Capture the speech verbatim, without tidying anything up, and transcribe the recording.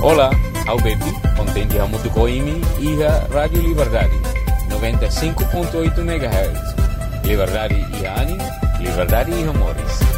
Olá, ao Bepi, contente a Mutucoimi e a Rádio Liberdade, noventa e cinco ponto oito megahertz. Liberdade e Ani, Liberdade e Amores.